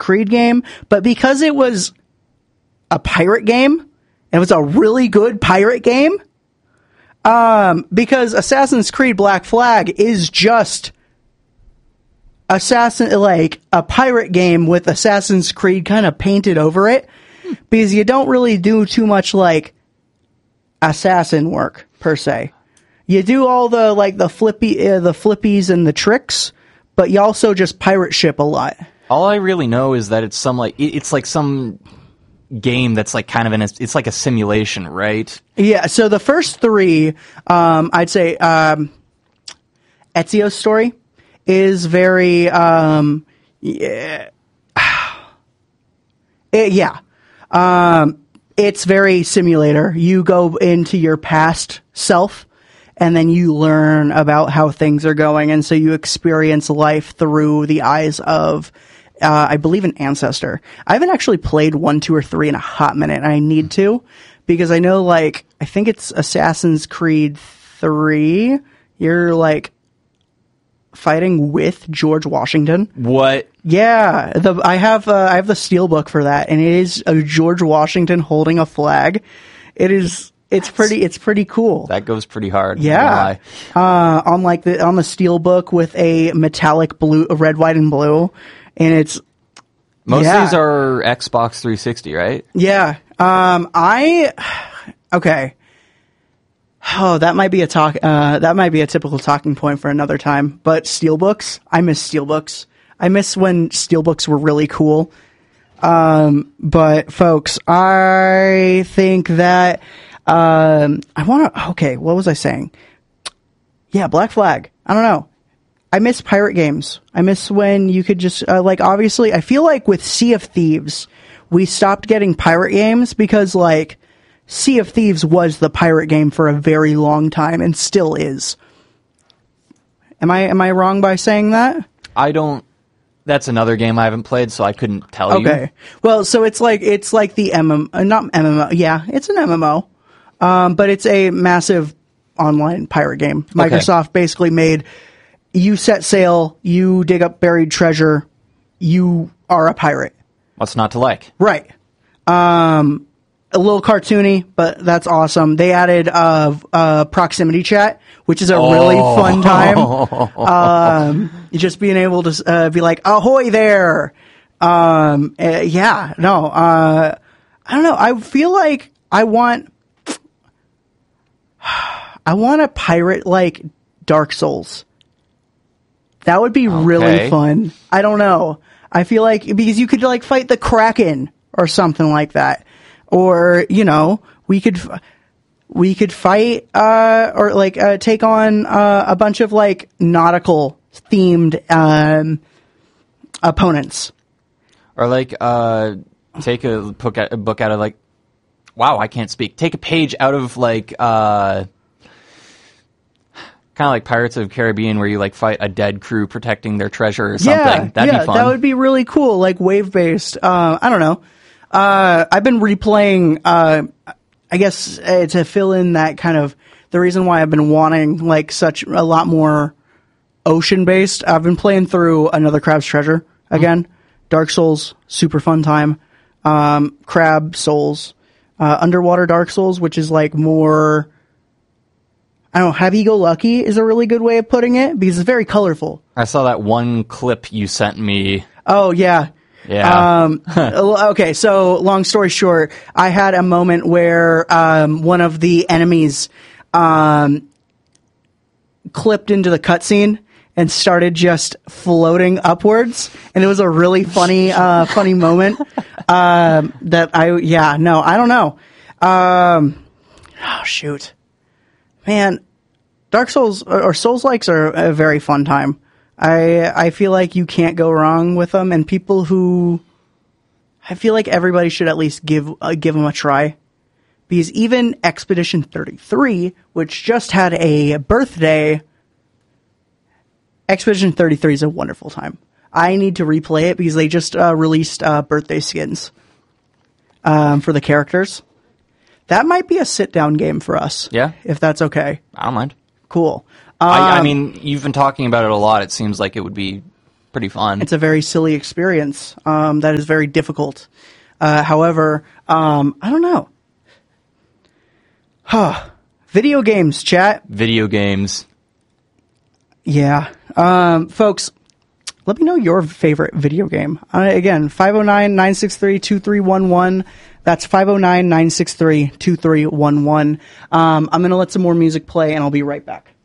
Creed game, but because it was a pirate game, and it was a really good pirate game, because Assassin's Creed Black Flag is just like a pirate game with Assassin's Creed kind of painted over it, because you don't really do too much like assassin work per se. You do all the like the flippies and the tricks, but you also just pirate ship a lot. All I really know is that it's some game that's like kind of it's like a simulation, right? Yeah. So the first three, I'd say, Ezio's story is very, it's very simulator. You go into your past self, and then you learn about how things are going, and so you experience life through the eyes of, I believe, an ancestor. I haven't actually played 1, 2, or 3 in a hot minute, and I need to, because I know, like, I think it's Assassin's Creed 3, you're, like, fighting with George Washington. What? Yeah, I have the steelbook for that, and it is a George Washington holding a flag. It's pretty cool. That goes pretty hard. Yeah. On the steelbook with a metallic blue, red, white, and blue, and it's most of these are Xbox 360, right? Yeah. Okay. Oh, that might be a typical talking point for another time. But steelbooks, I miss steelbooks. I miss when steelbooks were really cool. But folks, I think that okay, what was I saying? Yeah, Black Flag. I don't know. I miss pirate games. I miss when you could just obviously, I feel like with Sea of Thieves, we stopped getting pirate games because like Sea of Thieves was the pirate game for a very long time and still is. Am I wrong by saying that? That's another game I haven't played, so I couldn't tell you. Okay. Well, so it's like the not MMO. Yeah, it's an MMO. But it's a massive online pirate game. Microsoft basically made, you set sail, you dig up buried treasure, you are a pirate. What's not to like? Right. A little cartoony, but that's awesome. They added proximity chat, which is a really fun time. Just being able to be like, ahoy there. I don't know. I feel like I want a pirate like Dark Souls. That would be really fun. I don't know. I feel like, because you could like fight the Kraken or something like that. Or, we could fight, or like, take on, a bunch of like nautical themed, opponents. Or like, take a book out of like, wow, I can't speak. Take a page out of like, kind of like Pirates of the Caribbean, where you like fight a dead crew protecting their treasure or something. That'd be fun. That would be really cool. Like wave based. I don't know. I've been replaying, I guess, to fill in that kind of, the reason why I've been wanting like such a lot more ocean based. I've been playing through Another Crab's Treasure again. Dark Souls, super fun time. Crab Souls, Underwater Dark Souls, which is like more, I don't know, happy-go-lucky is a really good way of putting it, because it's very colorful. I saw that one clip you sent me. Oh, yeah. Yeah. Okay, so long story short, I had a moment where one of the enemies clipped into the cutscene and started just floating upwards, and it was a really funny moment that I don't know. Oh, shoot. Man, Dark Souls or Souls-likes are a very fun time. I feel like you can't go wrong with them, and I feel like everybody should at least give them a try, because even Expedition 33, which just had a birthday, Expedition 33 is a wonderful time. I need to replay it because they just released birthday skins for the characters. That might be a sit-down game for us. Yeah. If that's okay. I don't mind. Cool. I mean, you've been talking about it a lot. It seems like it would be pretty fun. It's a very silly experience that is very difficult. However, I don't know. Video games, chat. Video games. Yeah. Folks, let me know your favorite video game. Again, 509-963-2311. That's 509-963-2311. I'm going to let some more music play, and I'll be right back.